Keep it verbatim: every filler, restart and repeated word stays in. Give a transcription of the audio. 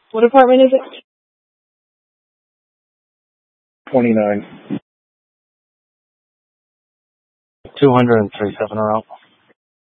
What apartment is it? twenty-nine. two hundred three seven around.